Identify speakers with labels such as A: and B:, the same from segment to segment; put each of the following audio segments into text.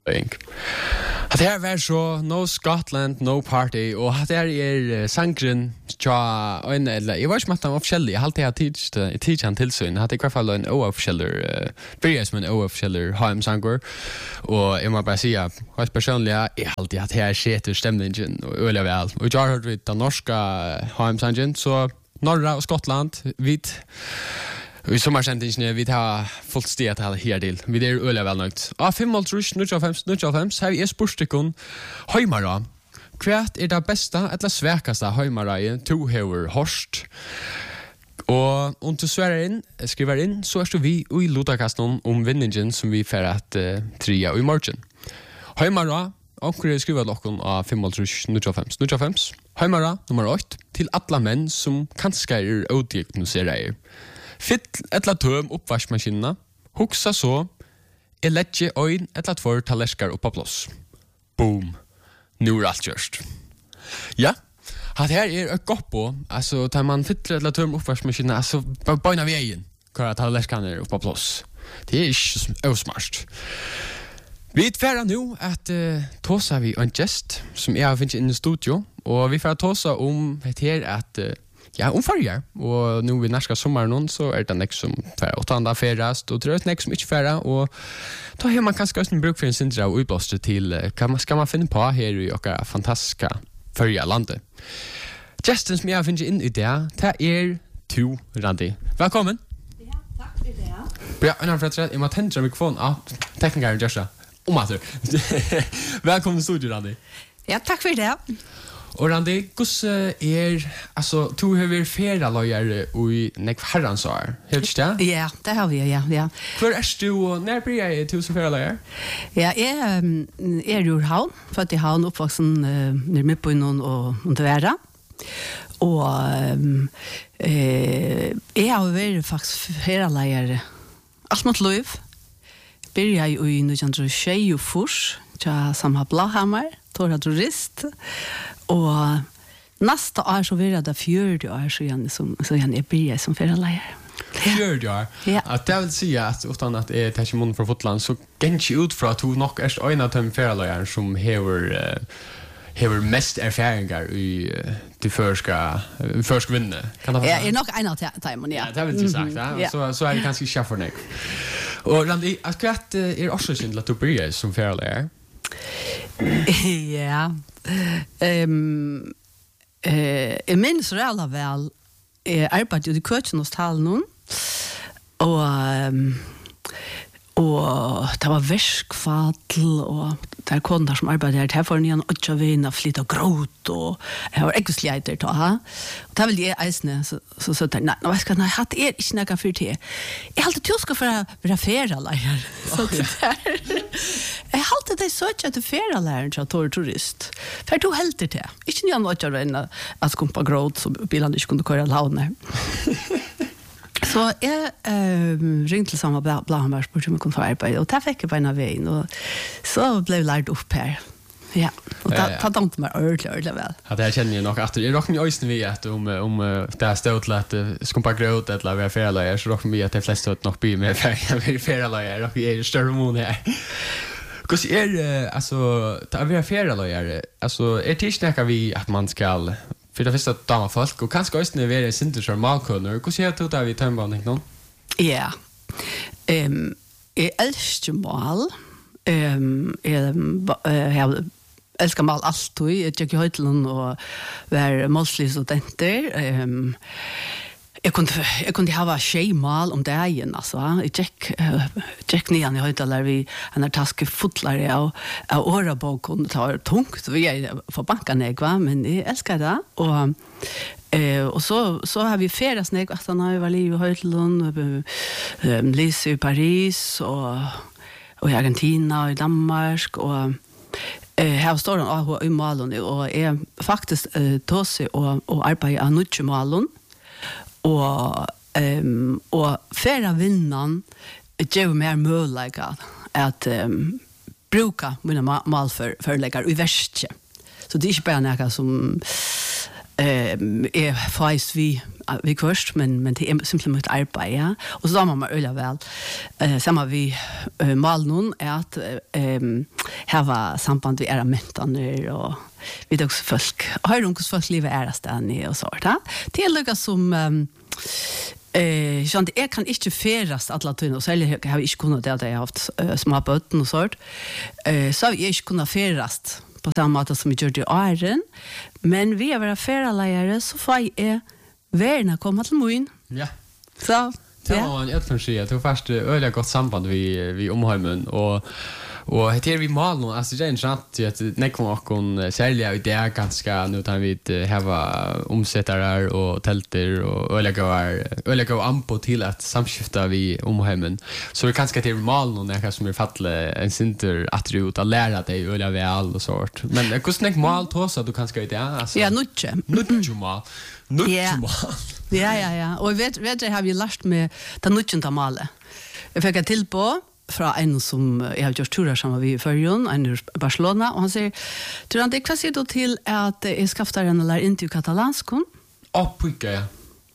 A: Att det här var så No Scotland, No Party och att det här sangren tja en eller jag vet inte om han var officiell. Jag har alltid teach han tillsyn. Hade i alla fall en oofficiell började som en oofficiell HM-sanger och jag måste bara säga att personligen är alltid att här sätter stämningen och öliga väl. Och jag har hört vid den norska HM-sangren så norra och Skottland vid i sommarsändningen vi tar fullt sted här till. Vi är öliga väl nöjt. 5-0-5 har vi sportstycken Heimara. Kvärt är det bästa eller svärkaste Heimara to hever horst. Och om du skriver in så är vi i Lodakasten om vinningen som vi får att trea i morgon. Heimara Onkel skriver locken av 5-0-5. Heimara nummer 8 till alla män som kanske är odiagnoserade. Fitt eller tøm oppvaskmaskinerna. Huxa så. Letje øyn eller två tallerskar upp på plats. Boom. Nu är allt gjort. Ja. Att här är ett gott på. Alltså tar man fitt eller tøm oppvaskmaskinerna alltså böjna vägen. Kör tallerskarna upp på plats. Det är inte osmart. Vi är nu att tåsa vi en gäst som jag finns inne i studio och vi får tåsa om det här att ja, omfarger. Och nu vid nästa sommaren så är det nästa som färra. Och tanda färrast och tror nästa som inte färra. Och då har man kanske en bruk för en sindra och utblåster till ska man finna på här i åka fantastiska förra landet. Gästen som jag finner in i det är to Randi. Välkommen.
B: Ja, tack för det.
A: Bra, en för att jag måste tända mikrofon. Ja, teknikern Joshua. Välkommen till studion, Randi.
B: Ja, tack för det.
A: Och Randi, hur alltså du har väl feralöjare i nek herransår. Helt det?
B: Ja, det har vi, ja.
A: Hur är du och när blir jag tusen feralöjare?
B: Ja, jag är ur Havn, för att jag har uppvuxen när mitt på någon och Montevera. Och jag har varit faktiskt feralöjare allt mot liv. Började i 1924 till Samha Blahammar, Torra Turist. Och nästa år så var det 40 år så jag började som feralejare.
A: 40 år?
B: Ja.
A: Att det vill säga att utan att det är tänkemon från Fotland så gänns ut från att du nog är en av de feralejare som hever mest erfaringar i det förska vinna. Kan det vara?
B: Ja, är nog en av timon, ja.
A: Ja, det vill inte sagt, ja. Så är det ganska schaffernek. Och Randi, att är också synd att du börjar som feralejare?
B: Ja. Jag minns redan väl arbetade i köken hos Talnon och det var verskfall och där kunder som arbetade här för en 8 vin flytta grot och jag var exkluslighter då ha och det vill jag äsne så där nej vad ska jag ha det inte några för det jag hade tyska för att feralejare så där jag hade det så att feralejare så turist för du helt det inte ni andra vänner att komma grot så bilen inte kunde köra launa. Så jag ringde till samma Blahammar spurte om jag kunde få arbete och där fick jag på en av vägen och så blev jag lärt upp här. Ja, och det tar inte mig ordentligt väl.
A: Ja, det här känner jag nog att jag råkar ju ösnen vid att om det här stod till att skumpa gröt eller vara feralöjare så råkar vi att de flesta nog blir med feralöjare och är större mån här. Hur är alltså att vara feralöjare? Alltså är det snacka vi att man ska för det första damma folk och kanske också när vi är synter som malkunder. Hur ser det ut där vid tömbaning någon?
B: Ja. Jag älskar mal. Jag älskar mal alltid. Jag tycker höjtlen och var målslig studenter. Jag kunde ha tjejmal om dagen alltså. Jag check nian i höjtalar vi en taske fotlare av årabok och tar tungt vi är för banken va men jag älskar det och så har vi feras när att han har varit i Höjtland Lise i Paris och i Argentina och i Danmark och här står han i Malon och är faktiskt tåse och arbetar av Nutsche Malon och färra vinnan ger mer möjlighet att bruka mina malförläggare i värste. Så det är inte bara något som är faktiskt vi kurs men det är simpelt mitt arbete ja och så då man ölla väl samma vi mal någon är att ha samband vi är mentan och vi också folk har de folk livet är stan och så där till lucka som Jean jag kan inte ferast alla tiden och sälja har inte kunnat det jag har haft små bötten och sånt så jag inte kunnat ferast på samma sätt som vi gjorde i åren men vi är våra feralejare så får jag värna komma till mun.
A: Ja.
B: Så
A: det var en jätteförskrivet. Det var först öliga gott samband vi omheimen och heter vi mal nu alltså det är intressant att nekon sälja ut det ganska nu tar vi ha omsättare och tälter och öliga ampo till att samskifta vi omheimen så det kanske till mal nu när som är fattla en center attribut att lära dig öliga väl och sånt men hur snack mal då så du kanske inte alltså
B: ja nutche
A: mal
B: Ja. Och vet jag har vi lärt med den nutchen male. Jag fick ett till på från en som jag har gjort turer som vi i förrjun, en i Barcelona, och han säger, tror han det är kvasido till att jag skaffar en eller inte i katalanskon?
A: Pujka, ja.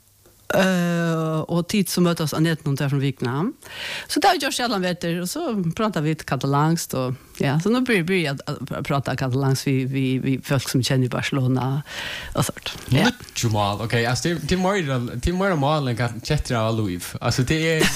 B: Och tid som möttes Annette någon där från Vietnam. Så där gör själva vet och så pratar vi katalanskt och ja, så nu börjar jag prata katalanskt vi folk som känner Barcelona och sånt.
A: Ja. Jumal, okej. Alltså det är mal en kan chatta av Louis. Alltså det är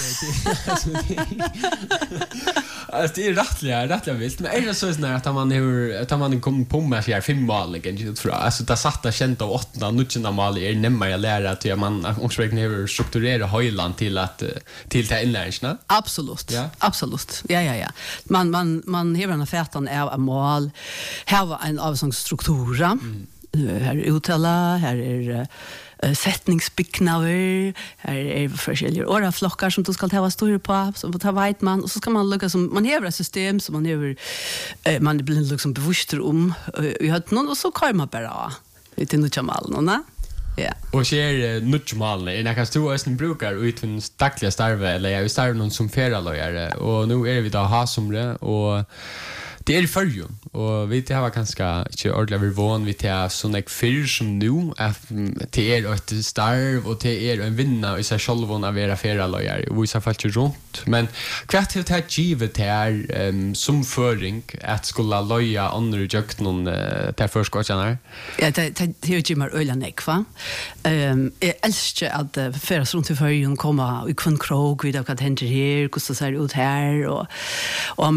A: alltså det är rättliga vilt, men är det så snart att man kommer på med sig 5 mål igen tror jag. Alltså det satta känt av 8 nutchen mål är nämma jag lära att man också hur strukturera höjland till det inlärningsna.
B: Absolut.
A: Ja.
B: Absolut. Ja. Man häver en färtan av mål. Här var en avsångsstruktur. Här är uttala, här är sättningsbyggnader, här är forskjelliga oraflockar som du ska ta stor på, så ta vet man och så ska man lucka som man häver ett system som man blir liksom bevisst om vi har någon och så kan man bara lite nu chamal ja.
A: Och sker nutchmalne är när du östen brukar utvin dagliga starve eller jag starvar någon som feralojare och nu är vi då ha som det och det är förjun och vi det har ganska inte ordentligt van vi tar sån ek fyr som nu att det är ett starv och det är en vinna i sig själv och vara feralojare och vi så fallt runt men kvart det här givet här som föring att skulle loja andra jukt någon där förskottarna.
B: Ja, det är ju mer öljanek va. Jag älskar att föras runt till förjun komma i kun krog vid att händer här, hur så ser ut här och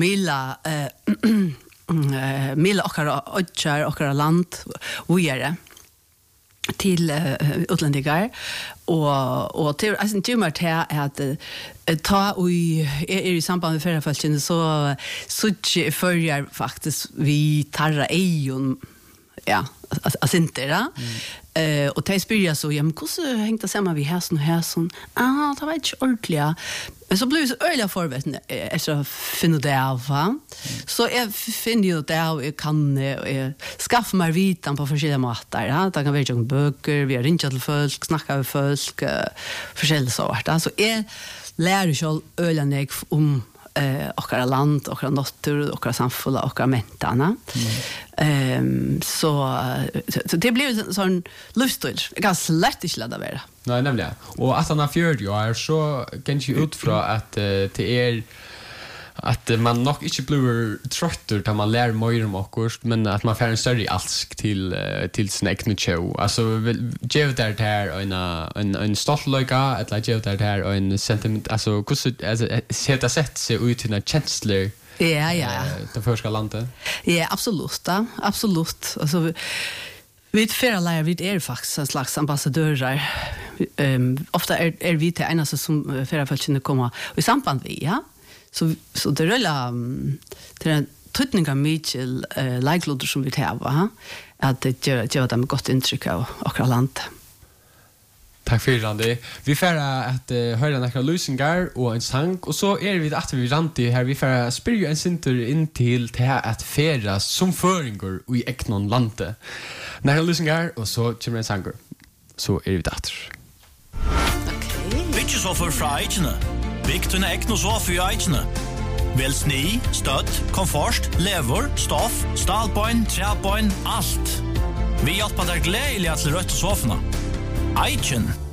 B: Milla och land vi är till utlänningar och till alltså inte mer till att ta och är i samband med förfallen så förjar faktiskt vi tarra ejon ja alltså inte då och det spyr så jag måste hänga samman vi här sån det var inte ordentligt men så blev det så öliga förveten efter finna det av så jag finner ju det och jag kan skaffa mig vitan på olika matar ja det kan vara ju böcker vi har ringt till folk snacka med folk olika sorter så jag lär ju själv öliga om och land och natur och samfulla och mentarna. Så det blev en sån lustig. Jag kan slett inte lägga det.
A: Nej, nämligen. Och att han har 40 år så kan ju utfra att det är att man nog inte blir tröttur när man lär mer om okkurst, men att man får en större alsk till sin egen show. Alltså, ge det här en stoltlöjka, eller ge det här en sentiment, alltså, hur sätta sätt sig ut till en känsla
B: ja.
A: Det första landet?
B: Ja, absolut. Alltså, vi feralejare, vi är faktiskt en slags ambassadörer. Ofta är vi till enaste som ferafölkene kommer i samband med, ja. Så det är en tydning av mycket lejkloder som vi har, att det gör dem gott intryck av akkurat landet.
A: Tack för Randi. Vi får att höra några lösningar och en sang och så är vi att vi Randi här vi får spyrja en sinter in till att färdas som föringår i eknon lande. Några lösningar och så kommer en sang. Så är vi att.
C: Okej. Vilket så för frighten. Vikten är eknon så för frighten. Väl stöd, komfort, lever, stoff, stalpoint, träpoint, allt. Vi hjelper deg gledelig til rødt sofna. Eichen